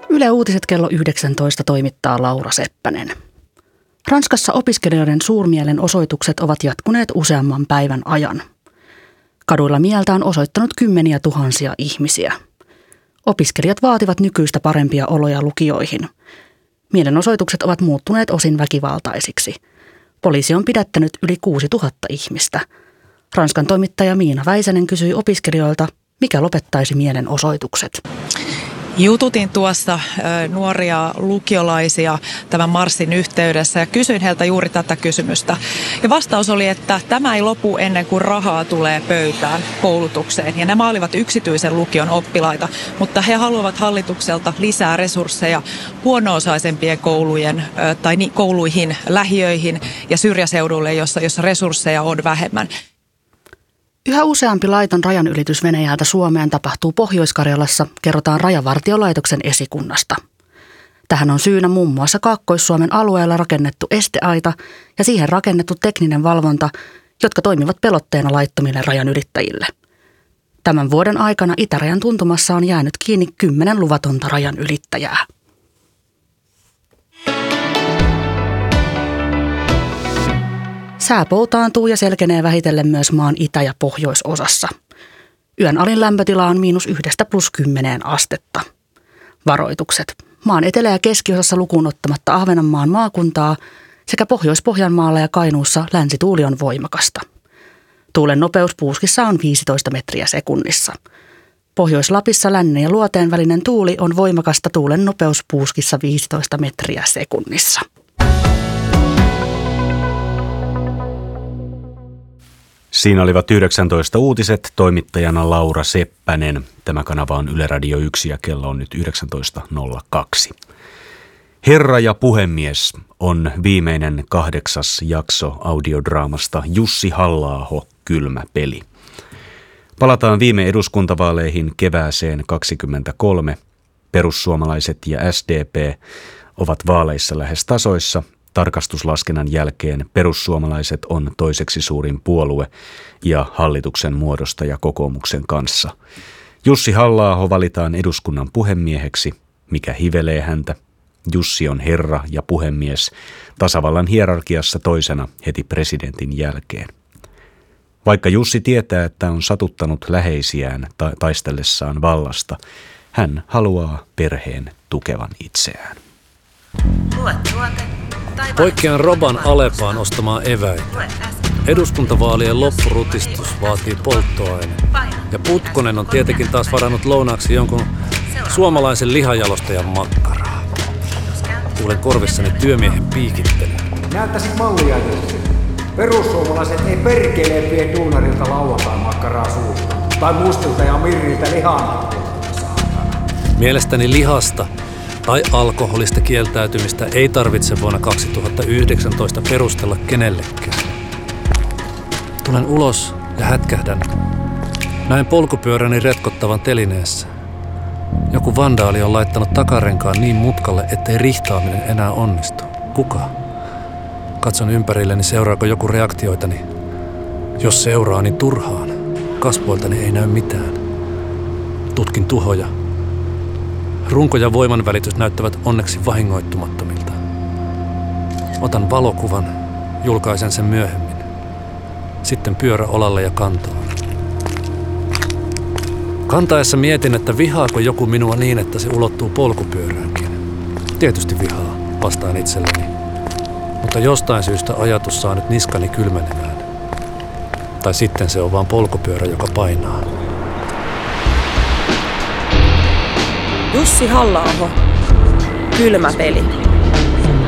Yle Uutiset kello 19 toimittaa Laura Seppänen. Ranskassa opiskelijoiden suurmielenosoitukset ovat jatkuneet useamman päivän ajan. Kaduilla mieltä on osoittanut kymmeniä tuhansia ihmisiä. Opiskelijat vaativat nykyistä parempia oloja lukioihin. Mielenosoitukset ovat muuttuneet osin väkivaltaisiksi. Poliisi on pidättänyt yli 6000 ihmistä. Ranskan toimittaja Miina Väisänen kysyi opiskelijoilta, mikä lopettaisi mielenosoitukset. Jututin tuossa nuoria lukiolaisia tämän marssin yhteydessä ja kysyin heiltä juuri tätä kysymystä. Ja vastaus oli, että tämä ei lopu ennen kuin rahaa tulee pöytään koulutukseen. Ja nämä olivat yksityisen lukion oppilaita, mutta he haluavat hallitukselta lisää resursseja huono-osaisempien koulujen tai kouluihin, lähiöihin ja syrjäseuduille, jossa resursseja on vähemmän. Yhä useampi laiton rajanylitys Venäjältä Suomeen tapahtuu Pohjois-Karjalassa, kerrotaan Rajavartiolaitoksen esikunnasta. Tähän on syynä muun muassa Kaakkois-Suomen alueella rakennettu esteaita ja siihen rakennettu tekninen valvonta, jotka toimivat pelotteena laittomille rajanylittäjille. Tämän vuoden aikana itärajan tuntumassa on jäänyt kiinni 10 luvatonta rajanylittäjää. Sää poutaantuu ja selkenee vähitellen myös maan itä- ja pohjoisosassa. Yön alin lämpötila on -1–+10 astetta. Varoitukset. Maan etelä- ja keskiosassa lukuun ottamatta Ahvenanmaan maakuntaa sekä Pohjois-Pohjanmaalla ja Kainuussa länsituuli on voimakasta. Tuulen nopeus Puuskissa on 15 metriä sekunnissa. Pohjois-Lapissa lännen ja luoteen välinen tuuli on voimakasta, tuulen nopeus Puuskissa 15 metriä sekunnissa. Siinä olivat 19 uutiset, toimittajana Laura Seppänen. Tämä kanava on Yle Radio 1 ja kello on nyt 19.02. Herra ja puhemies on viimeinen 8. jakso audiodraamasta Jussi Halla-aho, Kylmä peli. Palataan viime eduskuntavaaleihin kevääseen 2023. Perussuomalaiset ja SDP ovat vaaleissa lähes tasoissa. Tarkastuslaskennan jälkeen perussuomalaiset on toiseksi suurin puolue ja hallituksen muodostaja kokoomuksen kanssa. Jussi Halla-aho valitaan eduskunnan puhemieheksi, mikä hivelee häntä. Jussi on herra ja puhemies tasavallan hierarkiassa toisena heti presidentin jälkeen. Vaikka Jussi tietää, että on satuttanut läheisiään taistellessaan vallasta, hän haluaa perheen tukevan itseään. Poikkean Roban Alepaan ostamaan eväitä. Eduskuntavaalien loppurutistus vaatii polttoaine. Ja Putkonen on tietenkin taas varannut lounaaksi jonkun suomalaisen lihajalostajan makkaraa. Kuulen korvissani työmiehen piikittely. Näyttäisit mallia tietysti. Perussuomalaiset ei perkeleen vie duunarilta lauantain makkaraa suusta. Tai Mustilta ja Mirriltä lihaa. Mielestäni lihasta tai alkoholista kieltäytymistä ei tarvitse vuonna 2019 perustella kenellekään. Tulen ulos ja hätkähdän. Näin polkupyöräni retkottavan telineessä. Joku vandaali on laittanut takarenkaan niin mutkalle, ettei rihtaaminen enää onnistu. Kuka? Katson ympärilleni, seuraako joku reaktioitani. Jos seuraa, niin turhaan. Kasvoiltani ei näy mitään. Tutkin tuhoja. Runko ja voimanvälitys näyttävät onneksi vahingoittumattomilta. Otan valokuvan, julkaisen sen myöhemmin. Sitten pyörä olalle ja kantoon. Kantaessa mietin, että vihaako joku minua niin, että se ulottuu polkupyöräänkin. Tietysti vihaa, vastaan itselleni. Mutta jostain syystä ajatus saa nyt niskani kylmenemään. Tai sitten se on vaan polkupyörä, joka painaa. Jussi Halla-aho, Kylmä peli.